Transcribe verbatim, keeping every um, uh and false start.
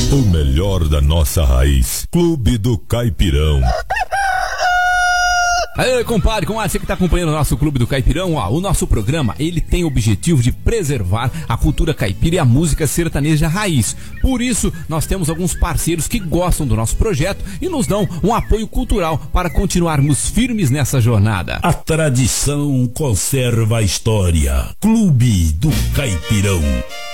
O melhor da nossa raiz. Clube do Caipirão. Aê, compadre, com você que está acompanhando o nosso Clube do Caipirão, ó, o nosso programa, ele tem o objetivo de preservar a cultura caipira e a música sertaneja raiz. Por isso, nós temos alguns parceiros que gostam do nosso projeto e nos dão um apoio cultural para continuarmos firmes nessa jornada. A tradição conserva a história. Clube do Caipirão.